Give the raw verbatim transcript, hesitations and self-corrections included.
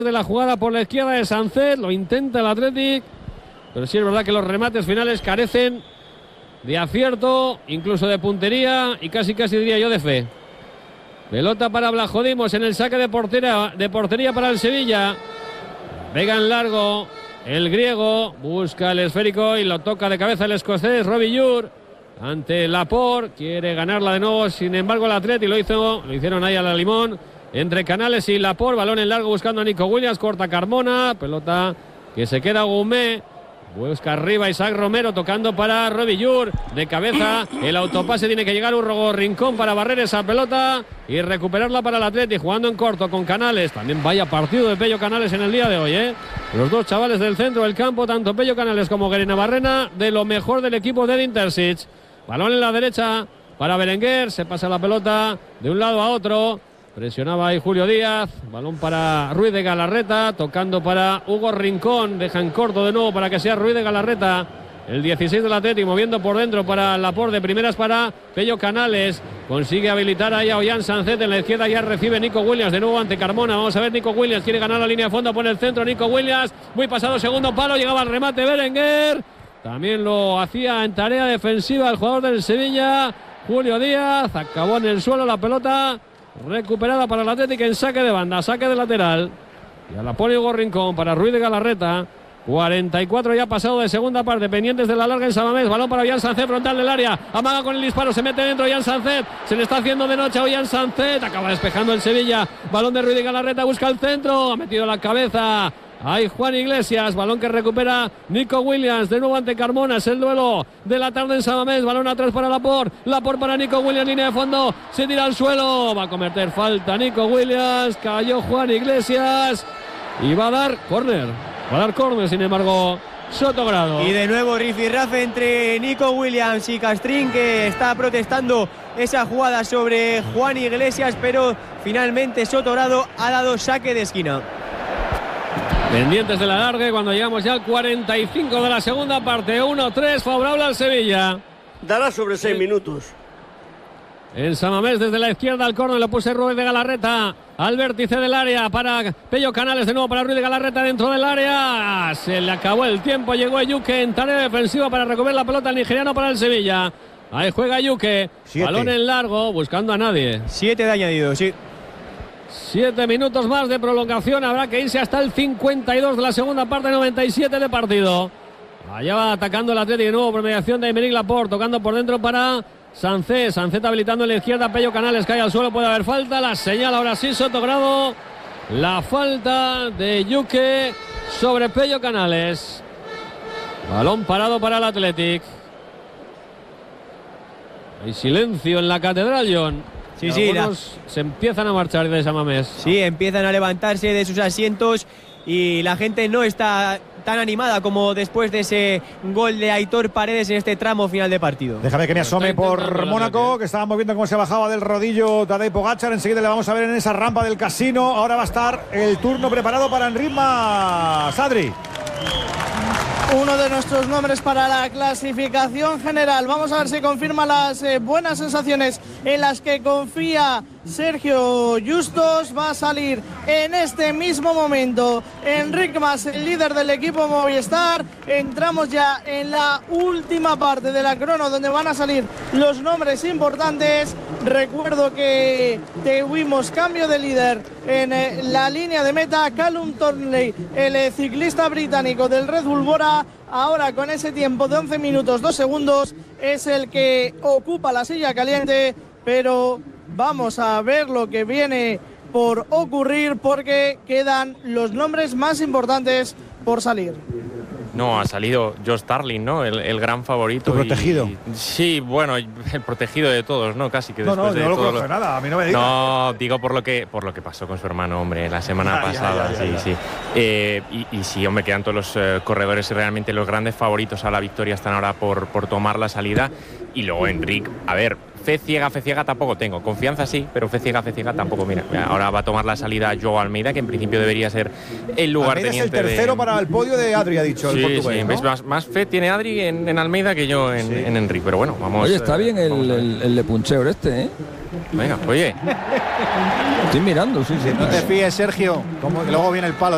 de la jugada por la izquierda de Sánchez, lo intenta el Athletic, pero sí es verdad que los remates finales carecen de acierto, incluso de puntería y casi casi diría yo de fe. Pelota para Vlachodimos en el saque de portería, de portería para el Sevilla. Pega en largo el griego, busca el esférico y lo toca de cabeza el escocés Robillur ante Laporte, quiere ganarla de nuevo, sin embargo el Athletic lo hizo, lo hicieron ahí a la limón. Entre Canales y Laporte, balón en largo buscando a Nico Williams, corta Carmona, pelota que se queda Goumé, busca arriba Isaac Romero tocando para Robillur, de cabeza, el autopase tiene que llegar Urrogo Rincón para barrer esa pelota y recuperarla para el Athletic, jugando en corto con Canales, también vaya partido de Pello Canales en el día de hoy, ¿eh? Los dos chavales del centro del campo, tanto Pello Canales como Guerina Barrena, de lo mejor del equipo del Intersic. Balón en la derecha para Berenguer, se pasa la pelota de un lado a otro. Presionaba ahí Julio Díaz, balón para Ruiz de Galarreta, tocando para Hugo Rincón, dejan corto de nuevo para que sea Ruiz de Galarreta, el dieciséis del Atlético, moviendo por dentro para Laporte, de primeras para Pello Canales, consigue habilitar ahí a Ollán Sánchez, en la izquierda ya recibe Nico Williams, de nuevo ante Carmona, vamos a ver, Nico Williams quiere ganar la línea de fondo, pone el centro, Nico Williams, muy pasado, segundo palo, llegaba al remate Berenguer, también lo hacía en tarea defensiva el jugador del Sevilla, Julio Díaz, acabó en el suelo la pelota, recuperada para el Atlético en saque de banda, saque de lateral. Ya la pone Hugo Rincón para Ruiz de Galarreta. cuarenta y cuatro ya pasado de segunda parte, pendientes de la larga en Samamés. Balón para Ollán Sánchez, frontal del área. Amaga con el disparo, se mete dentro Ollán Sánchez. Se le está haciendo de noche a Ollán Sánchez. Acaba despejando el Sevilla. Balón de Ruiz de Galarreta, busca el centro. Ha metido la cabeza. Hay Juan Iglesias, balón que recupera Nico Williams, de nuevo ante Carmona, es el duelo de la tarde en Samamés, balón atrás para Laporte, Laporte para Nico Williams, línea de fondo, se tira al suelo, va a cometer falta Nico Williams, cayó Juan Iglesias y va a dar córner, va a dar córner, sin embargo, Sotogrado. Y de nuevo rifirrafe entre Nico Williams y Castrín, que está protestando esa jugada sobre Juan Iglesias, pero finalmente Sotogrado ha dado saque de esquina. Pendientes de la larga cuando llegamos ya al cuarenta y cinco de la segunda parte. uno tres favorable al Sevilla. Dará sobre seis minutos. En Samamés desde la izquierda al córner lo puse Ruiz de Galarreta al vértice del área para Pello Canales, de nuevo para Ruiz de Galarreta dentro del área. Se le acabó el tiempo, llegó Yuke en tarea defensiva para recuperar la pelota al nigeriano para el Sevilla. Ahí juega Yuke, balón en largo buscando a nadie. Siete de añadido, sí. Siete minutos más de prolongación, habrá que irse hasta el cincuenta y dos de la segunda parte, noventa y siete de partido. Allá va atacando el Atlético de nuevo por mediación de Aymeric Laporte, tocando por dentro para Sánchez, Sánchez habilitando en la izquierda, Pello Canales cae al suelo, puede haber falta, la señala ahora sí Sotogrado, la falta de Yuke sobre Pello Canales. Balón parado para el Atlético. Hay silencio en la catedral, John. Sí, sí, la... se empiezan a marchar de Samamés. Sí, empiezan a levantarse de sus asientos y la gente no está tan animada como después de ese gol de Aitor Paredes en este tramo final de partido. Déjame que me asome por Mónaco, que estábamos viendo cómo se bajaba del rodillo Tadej Pogačar. Enseguida le vamos a ver en esa rampa del casino. Ahora va a estar el turno preparado para Enritma Sadri. Uno de nuestros nombres para la clasificación general. Vamos a ver si confirma las eh, buenas sensaciones en las que confía Sergio Justos. Va a salir en este mismo momento Enric Mas, el líder del equipo Movistar. Entramos ya en la última parte de la crono, donde van a salir los nombres importantes. Recuerdo que tuvimos cambio de líder en eh, la línea de meta. Callum Thornley, el eh, ciclista británico del Red Bull Bora, ahora con ese tiempo de once minutos dos segundos, es el que ocupa la silla caliente, pero vamos a ver lo que viene por ocurrir, porque quedan los nombres más importantes por salir. No, ha salido Josh Starling, ¿no? El, el gran favorito. ¿Tu protegido? Y, sí, bueno, el protegido de todos, ¿no? Casi que no, después no, de no lo todo conozco lo... nada, a mí no me digas. No, digo por lo que por lo que pasó con su hermano, hombre, la semana ya, pasada, ya, ya, ya, sí, ya. sí. Eh, y, y sí, hombre, quedan todos los eh, corredores realmente los grandes favoritos a la victoria están ahora por, por tomar la salida. Y luego Enric, a ver, fe ciega, fe ciega tampoco tengo. Confianza sí, pero fe ciega, fe ciega tampoco. Mira, ahora va a tomar la salida Joao Almeida, que en principio debería ser el lugarteniente. Almeida es el tercero de... para el podio de Adri, ha dicho sí, el portugués, sí, ¿no? ¿ves? Más, más fe tiene Adri en, en Almeida que yo en, sí. en Enric, pero bueno, vamos. Oye, está eh, bien el, el, el de puncheur este, ¿eh? Venga, oye. Estoy mirando, sí, sí. No te fíes, Sergio, como que luego viene el palo.